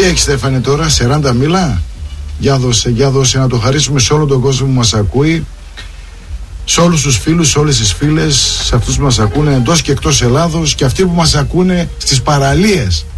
έχει, Στέφανε, τώρα 40 μίλα? Για δώσε να το χαρίσουμε σε όλο τον κόσμο που μας ακούει, σε όλους τους φίλους, σε όλες τις φίλες, σε αυτούς που μας ακούνε εντός και εκτός Ελλάδος και αυτοί που μας ακούνε στις παραλίες